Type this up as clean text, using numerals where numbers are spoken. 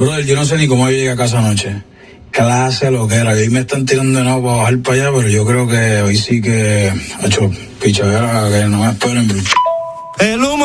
Brother, yo no sé ni cómo yo llegué a casa anoche. Clase lo que era, que hoy me están tirando de nuevo para bajar para allá, pero yo creo que hoy sí que, ha hecho pichadera, que no me esperen. El humo